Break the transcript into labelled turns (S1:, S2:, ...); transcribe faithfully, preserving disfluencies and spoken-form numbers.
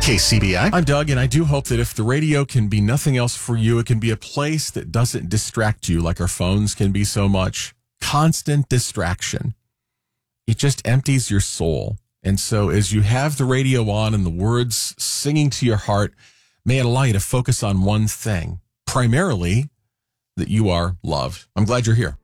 S1: K C B I.
S2: I'm Doug, and I do hope that if the radio can be nothing else for you, it can be a place that doesn't distract you like our phones can be so much. Constant distraction. It just empties your soul. And so as you have the radio on and the words singing to your heart, may it allow you to focus on one thing, primarily that you are loved. I'm glad you're here.